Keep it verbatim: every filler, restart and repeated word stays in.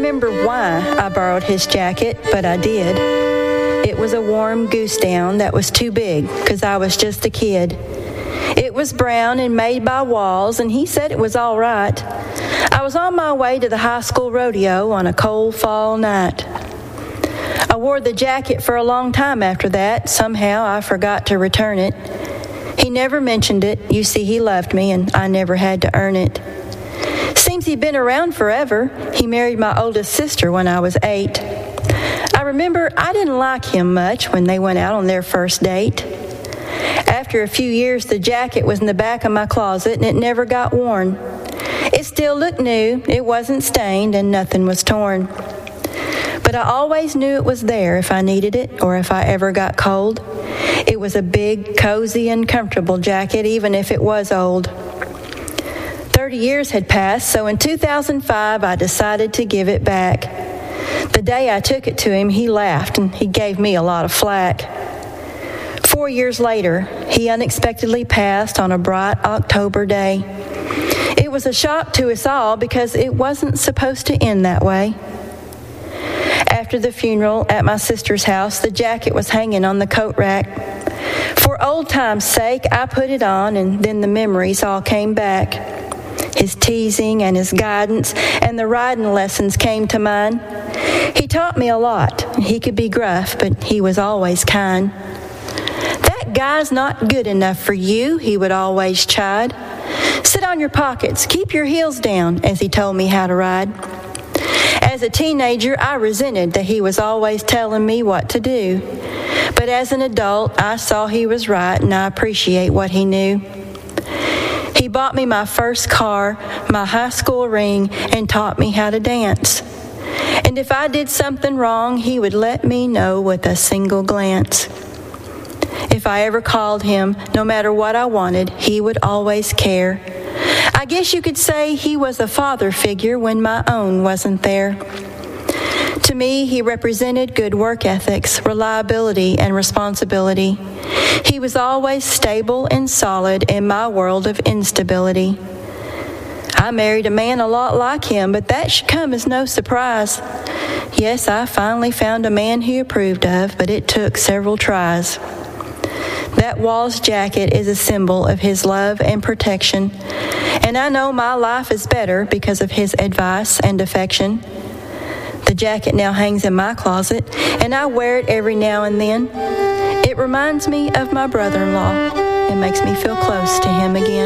remember why I borrowed his jacket, but I did. It was a warm goose down that was too big, 'cause I was just a kid. It was brown and made by Walls, and he said it was all right. I was on my way to the high school rodeo on a cold fall night. I wore the jacket for a long time after that. Somehow I forgot to return it. He never mentioned it. You see, he loved me, and I never had to earn it. Seems he'd been around forever. He married my oldest sister when I was eight. I remember I didn't like him much when they went out on their first date. After a few years, the jacket was in the back of my closet, and it never got worn. It still looked new. It wasn't stained, and nothing was torn. But I always knew it was there if I needed it or if I ever got cold. It was a big, cozy, and comfortable jacket, even if it was old. Thirty years had passed, so in two thousand five, I decided to give it back. The day I took it to him, he laughed, and he gave me a lot of flack. Four years later, he unexpectedly passed on a bright October day. It was a shock to us all because it wasn't supposed to end that way. After the funeral at my sister's house, the jacket was hanging on the coat rack. For old time's sake, I put it on, and then the memories all came back. His teasing and his guidance and the riding lessons came to mind. He taught me a lot. He could be gruff, but he was always kind. "That guy's not good enough for you," he would always chide. "Sit on your pockets, keep your heels down," as he told me how to ride. As a teenager, I resented that he was always telling me what to do. But as an adult, I saw he was right, and I appreciate what he knew. He bought me my first car, my high school ring, and taught me how to dance. And if I did something wrong, he would let me know with a single glance. If I ever called him, no matter what I wanted, he would always care. I guess you could say he was a father figure when my own wasn't there. To me, he represented good work ethics, reliability, and responsibility. He was always stable and solid in my world of instability. I married a man a lot like him, but that should come as no surprise. Yes, I finally found a man he approved of, but it took several tries. That Walls jacket is a symbol of his love and protection, and I know my life is better because of his advice and affection. The jacket now hangs in my closet, and I wear it every now and then. It reminds me of my brother-in-law and makes me feel close to him again.